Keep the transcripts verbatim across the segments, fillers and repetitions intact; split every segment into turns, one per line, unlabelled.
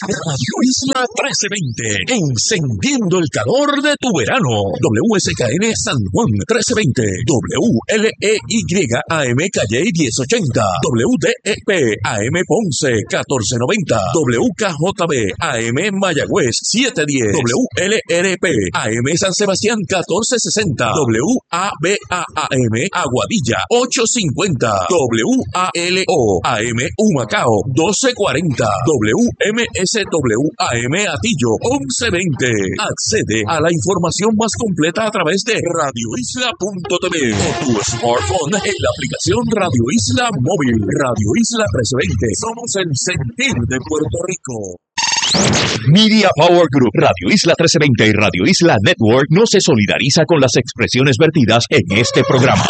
Radio Isla trece veinte, encendiendo el calor de tu verano. W S K N San Juan trece veinte, W L E Y A M Calle diez ochenta, W D E P A M Ponce catorce noventa, W K J B A M Mayagüez siete diez, W L R P A M San Sebastián catorce sesenta, W A B A A M Aguadilla ocho cincuenta, W A L O A M Humacao doce cuarenta, W M S W A M Atillo once veinte. Accede a la información más completa a través de radio isla punto t v o tu smartphone en la aplicación Radio Isla Móvil. Radio Isla trece veinte. Somos el sentir de Puerto Rico. Media Power Group, Radio Isla trece veinte y Radio Isla Network no se solidariza con las expresiones vertidas en este programa.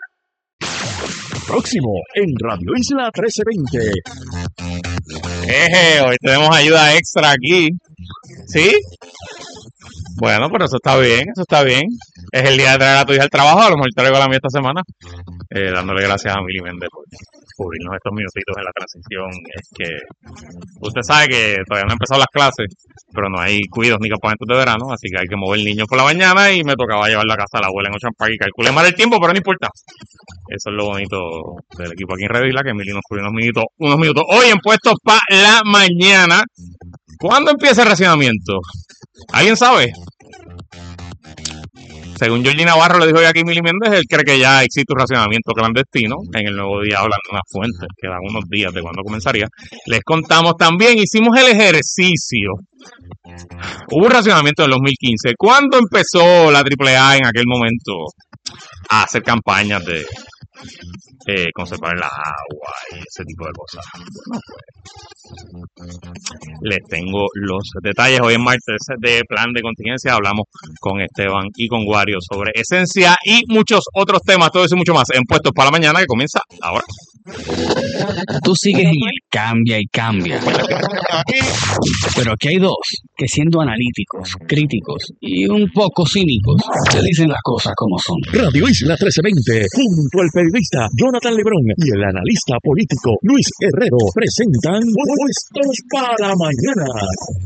Próximo en Radio Isla trece veinte.
Eje, hoy tenemos ayuda extra aquí. ¿Sí? Bueno, pero eso está bien, eso está bien. Es el día de traer a tu hija al trabajo, a lo mejor traigo a la mía esta semana. Eh, dándole gracias a Mili Méndez por cubrirnos estos minutitos en la transición. Es que usted sabe que todavía no han empezado las clases, pero no hay cuidos ni campamentos de verano, así que hay que mover el niño por la mañana y me tocaba llevarlo a casa a la abuela en Ocean Park y calculé mal el tiempo, pero no importa. Eso es lo bonito del equipo aquí en Red Isla, que Mili nos cubrió unos minutos, unos minutos hoy en Puestos para la Mañana. ¿Cuándo empieza el racionamiento? ¿Alguien sabe? Según Georgie Navarro le dijo hoy aquí Mili Méndez, él cree que ya existe un racionamiento clandestino. En el Nuevo Día hablan de unas fuentes que dan unos días de cuándo comenzaría. Les contamos también, hicimos el ejercicio. Hubo un racionamiento en el dos mil quince. ¿Cuándo empezó la triple A en aquel momento a hacer campañas de eh, conservar el agua y ese tipo de cosas? Bueno, pues, les tengo los detalles. Hoy en martes de plan de contingencia hablamos con Esteban y con Wario sobre esencia y muchos otros temas, todo eso y mucho más en Puestos para la Mañana, que comienza ahora.
Tú sigues en el cambia y cambia. Pero aquí hay dos que, siendo analíticos, críticos y un poco cínicos, te dicen las cosas como son.
Radio Isla trece veinte, junto al periodista Jonathan Lebrón y el analista político Luis Herrero, presentan Puestos para Mañana.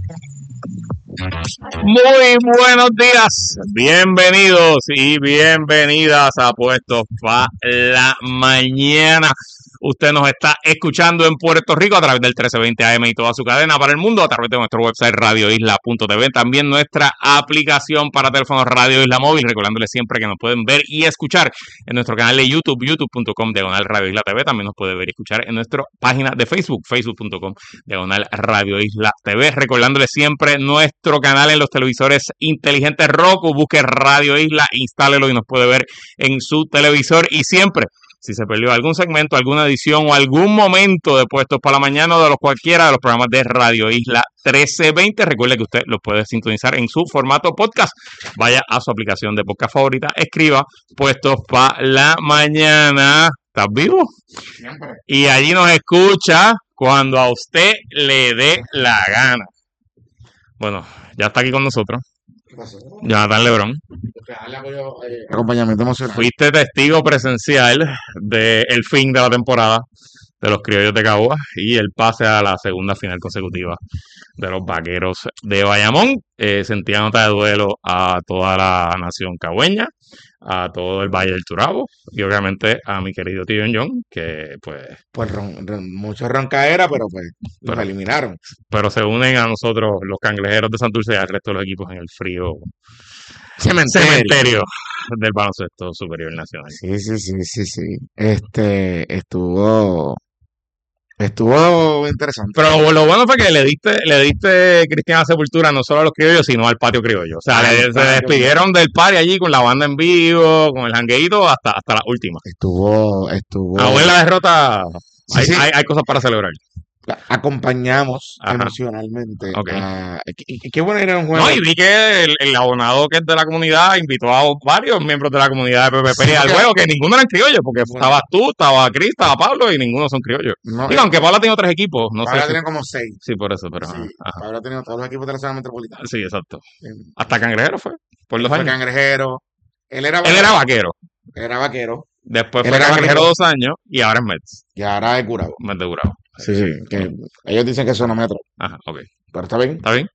Muy buenos días, bienvenidos y bienvenidas a Puestos para la Mañana. Usted nos está escuchando en Puerto Rico a través del trece veinte A M y toda su cadena para el mundo, a través de nuestro website radio isla punto t v, también nuestra aplicación para teléfonos Radio Isla Móvil, recordándole siempre que nos pueden ver y escuchar en nuestro canal de YouTube, youtube punto com diagonal Radio Isla T V, también nos puede ver y escuchar en nuestra página de Facebook, facebook punto com diagonal Radio Isla T V, recordándole siempre nuestro canal en los televisores inteligentes Roku, busque Radio Isla, instálelo y nos puede ver en su televisor. Y siempre, si se perdió algún segmento, alguna edición o algún momento de Puestos para la Mañana o de los cualquiera de los programas de Radio Isla trece veinte, recuerde que usted los puede sintonizar en su formato podcast. Vaya a su aplicación de podcast favorita, escriba Puestos para la Mañana. ¿Estás vivo? Siempre. Y allí nos escucha cuando a usted le dé la gana. Bueno, ya está aquí con nosotros Jonathan Lebrón.
Acompañamiento emocional.
Fuiste testigo presencial del fin de la temporada de los Criollos de Caguas y el pase a la segunda final consecutiva de los Vaqueros de Bayamón. Eh, sentía nota de duelo a toda la nación cagüeña, a todo el Valle del Turabo y obviamente a mi querido tío John, que pues...
Pues ron, ron, mucho roncaera, pero pues
pero,
nos eliminaron.
Pero se unen a nosotros los cangrejeros de Santurce y al resto de los equipos en el frío
cementerio,
cementerio del baloncesto superior nacional.
Sí, sí, sí, sí, sí. Este, estuvo... Estuvo interesante.
Pero lo bueno fue que le diste, le diste cristiana sepultura no solo a los criollos, sino al patio criollo. O sea,
Ay,
le, se despidieron del party allí con la banda en vivo, con el jangueito hasta, hasta la última.
Estuvo, estuvo.
Aún en la derrota
Sí,
hay,
sí.
hay, hay cosas para celebrar.
Acompañamos
Ajá.
emocionalmente.
Okay.
A, y, y qué bueno ir a un juego.
No, y vi que el, el abonado que es de la comunidad invitó a varios miembros de la comunidad de P P P
Sí,
al
ya.
juego, que ninguno eran criollos, porque
Bueno.
estabas tú, estaba Cris, estaba Pablo y ninguno son criollos.
No,
Digo, aunque Pablo ha tenido tres equipos, no
Pablo
sé. si-
tiene como seis.
Sí, por eso, pero...
Sí,
ajá, ajá.
Pablo ha tenido todos los equipos de la zona metropolitana.
Sí, exacto.
Sí.
Hasta Cangrejero fue, por dos
Fue
años.
cangrejero. Él era
Él era vaquero.
Era vaquero.
Después
Él
fue
era
Cangrejero
vaquero.
dos años y ahora es Mets.
Y ahora es curado.
Mets de Gurabo.
Sí, sí, que ellos dicen que es sonometro,
Ajá, ok.
pero está bien.
¿Está bien?